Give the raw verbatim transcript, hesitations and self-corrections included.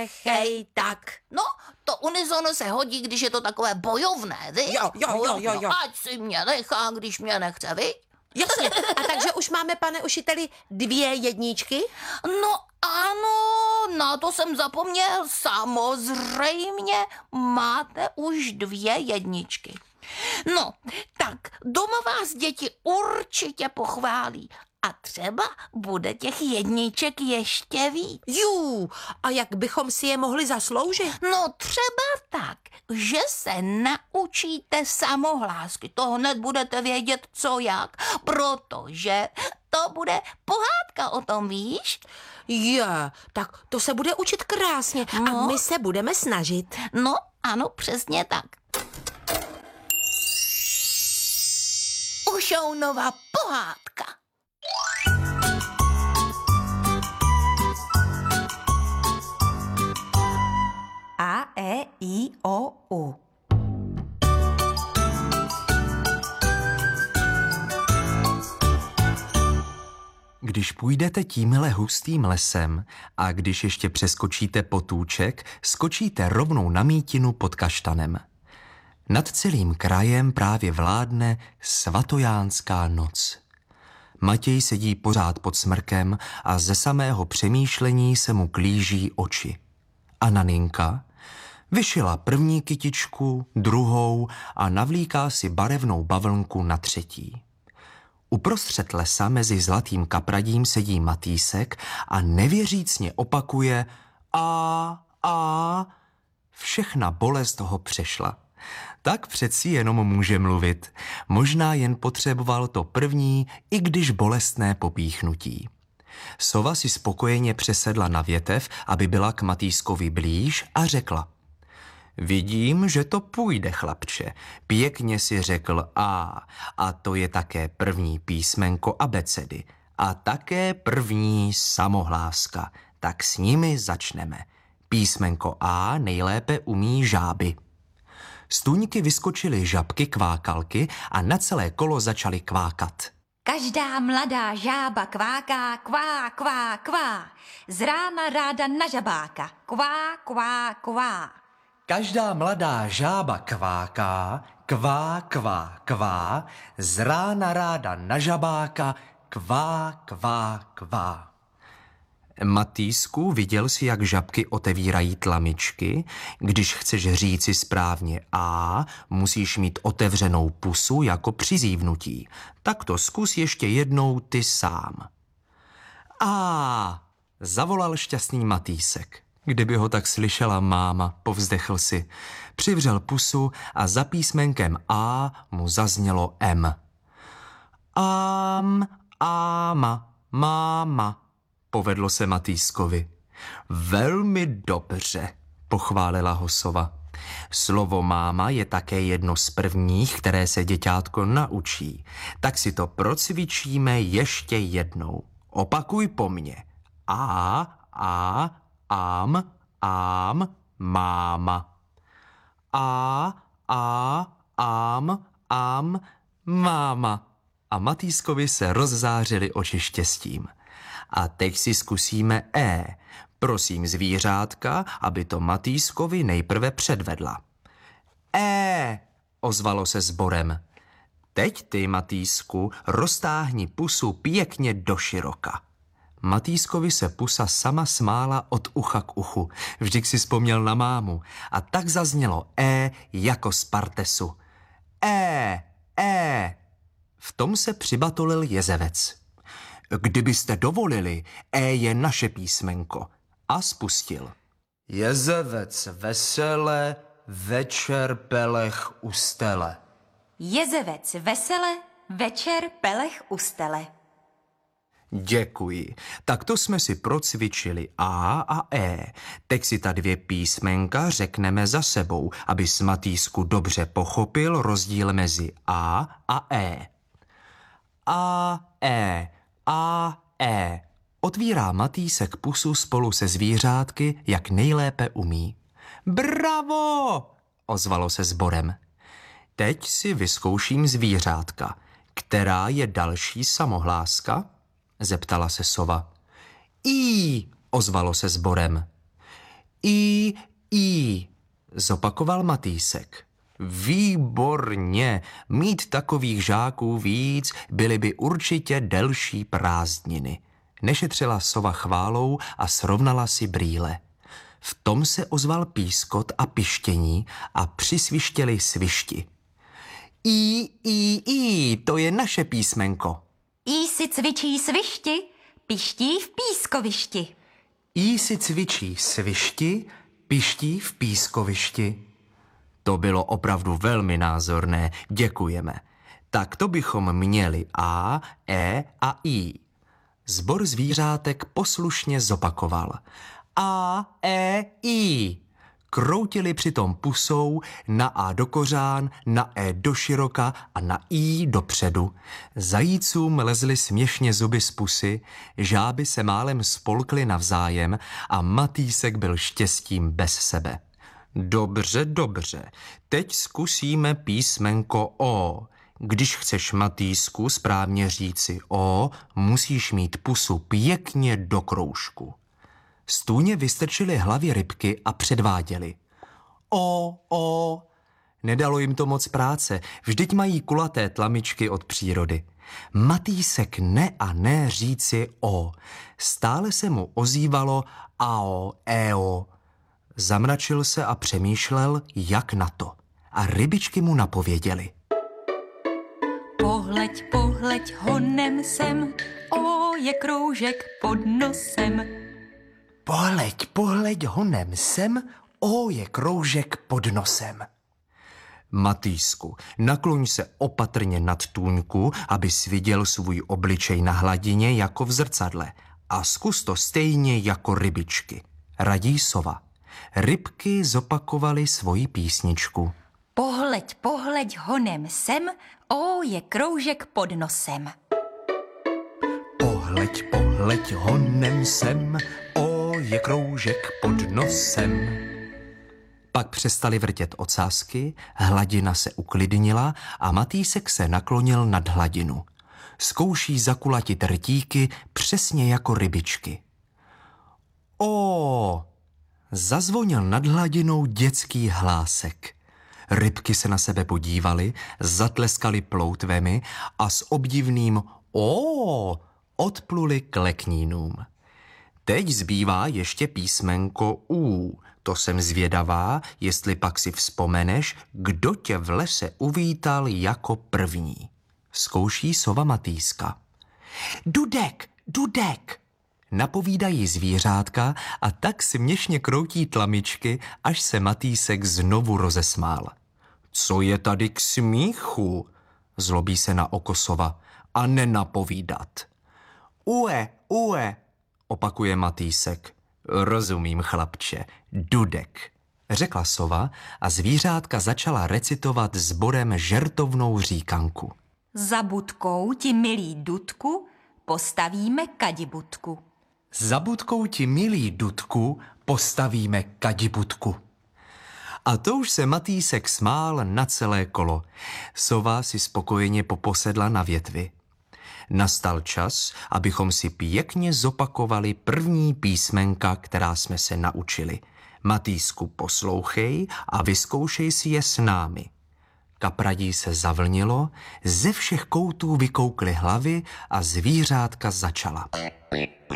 nechej tak. No, to unisono se hodí, když je to takové bojovné, vy? Jo, jo, jo, jo, jo. Ať si mě nechá, když mě nechce, vy? Jasně. A takže už máme, pane učiteli, dvě jedničky? No ano, na to jsem zapomněl. Samozřejmě máte už dvě jedničky. No, tak doma vás děti určitě pochválí. A třeba bude těch jedniček ještě víc. Jú, a jak bychom si je mohli zasloužit? No třeba tak, že se naučíte samohlásky. To hned budete vědět, co jak, protože to bude pohádka o tom, víš? Je, tak to se bude učit krásně a No. my se budeme snažit. No, ano, přesně tak. Ušounova pohádka. A, E, I, O, U. Když půjdete tímhle hustým lesem a když ještě přeskočíte potůček, skočíte rovnou na mítinu pod kaštanem. Nad celým krajem právě vládne svatojánská noc. Matěj sedí pořád pod smrkem a ze samého přemýšlení se mu klíží oči. A Naninka vyšila první kytičku, druhou a navlíká si barevnou bavlnku na třetí. Uprostřed lesa mezi zlatým kapradím sedí Matýsek a nevěřícně opakuje a, a, všechna bolest ho přešla. Tak přeci jenom může mluvit. Možná jen potřeboval to první, i když bolestné popíchnutí. Sova si spokojeně přesedla na větev, aby byla k Matýskovi blíž a řekla: Vidím, že to půjde, chlapče. Pěkně si řekl A, a to je také první písmenko abecedy. A také první samohláska. Tak s nimi začneme. Písmenko A nejlépe umí žáby. Z tůňky vyskočily žabky kvákalky a na celé kolo začaly kvákat. Každá mladá žába kváká, kvá, kvá, kvá. Z rána ráda na žabáka, kvá, kvá, kvá. Každá mladá žába kváká, kvá, kvá, kvá, z rána ráda na žabáka, kvá, kvá, kvá. Matýsku, viděl jsi, jak žabky otevírají tlamičky? Když chceš říci správně A, musíš mít otevřenou pusu jako při zívnutí. Tak to zkus ještě jednou ty sám. A, zavolal šťastný Matýsek. Kdyby ho tak slyšela máma, povzdechl si. Přivřel pusu a za písmenkem A mu zaznělo M. Ám, áma, máma. Povedlo se Matýskovi. Velmi dobře, pochválila ho sova. Slovo máma je také jedno z prvních, které se děťátko naučí. Tak si to procvičíme ještě jednou. Opakuj po mně. A, a, ám, ám, máma. A, a, ám, ám, máma. A Matýskovi se rozzářily oči štěstím. A teď si zkusíme E. Prosím zvířátka, aby to Matýskovi nejprve předvedla. E, ozvalo se sborem. Teď ty, Matýsku, roztáhni pusu pěkně doširoka. Matýskovi se pusa sama smála od ucha k uchu. Vždyť si vzpomněl na mámu. A tak zaznělo E jako z partesu. E, E. V tom se přibatolil jezevec. Kdybyste dovolili, E je naše písmenko. A spustil. Jezevec vesele, večer pelech u stele. Jezevec vesele, večer pelech u stele. Děkuji. Tak to jsme si procvičili A a E. Teď si ta dvě písmenka řekneme za sebou, aby s Matýsku dobře pochopil rozdíl mezi A a E. A, E. A, E. Otvírá Matýsek pusu spolu se zvířátky, jak nejlépe umí. Bravo! Ozvalo se sborem. Teď si vyzkouším zvířátka. Která je další samohláska? Zeptala se sova. I, ozvalo se sborem. I, I, zopakoval Matýsek. Výborně, mít takových žáků víc, byly by určitě delší prázdniny. Nešetřila sova chválou a srovnala si brýle. V tom se ozval pískot a pištění a přisvištěli svišti. I, I, I, to je naše písmenko. Jí si cvičí svišti, piští v pískovišti. I si cvičí svišti, piští v pískovišti. To bylo opravdu velmi názorné, děkujeme. Tak to bychom měli A, E a I. Sbor zvířátek poslušně zopakoval. A, E, I. Kroutili přitom pusou na A do kořán, na E do široka a na I dopředu. Zajícům lezly směšně zuby z pusy, žáby se málem spolkly navzájem a Matýsek byl štěstím bez sebe. Dobře, dobře, teď zkusíme písmenko O. Když chceš, Matýsku, správně říci O, musíš mít pusu pěkně do kroužku. Stůně vystrčili hlavy rybky a předváděli. O, O. Nedalo jim to moc práce, vždyť mají kulaté tlamičky od přírody. Matýsek ne a ne říci O. Stále se mu ozývalo ao, eo. Zamračil se a přemýšlel, jak na to. A rybičky mu napověděly. Pohleď, pohleď honem sem, o, je kroužek pod nosem. Pohleď, pohleď honem sem, o, je kroužek pod nosem. Matýsku, nakloň se opatrně nad tůňku, abys viděl svůj obličej na hladině jako v zrcadle. A zkus to stejně jako rybičky. Radí sova. Rybky zopakovaly svoji písničku. Pohleď, pohleď honem sem, o, je kroužek pod nosem. Pohleď, pohleď honem sem, o, je kroužek pod nosem. Pak přestali vrtět ocásky, hladina se uklidnila a Matýsek se naklonil nad hladinu. Zkouší zakulatit rtíky přesně jako rybičky. O! Zazvonil nad hladinou dětský hlásek. Rybky se na sebe podívaly, zatleskali ploutvemi a s obdivným O odpluli k leknínům. Teď zbývá ještě písmenko U. To jsem zvědavá, jestli pak si vzpomeneš, kdo tě v lese uvítal jako první. Zkouší sova Matýska. Dudek, Dudek! Napovídají zvířátka a tak směšně kroutí tlamičky, až se Matýsek znovu rozesmál. Co je tady k smíchu? Zlobí se na oko sova. A nenapovídat. Ue, ue, opakuje Matýsek. Rozumím, chlapče, Dudek, řekla sova a zvířátka začala recitovat sborem žertovnou říkanku. Za budkou ti, milý Dudku, postavíme kadibudku. Za budkou ti, milý Dudku, postavíme kadibudku. A to už se Matýsek smál na celé kolo. Sova si spokojeně poposedla na větvi. Nastal čas, abychom si pěkně zopakovali první písmenka, která jsme se naučili. Matýsku, poslouchej a vyzkoušej si je s námi. Kapradí se zavlnilo, ze všech koutů vykoukly hlavy a zvířátka začala.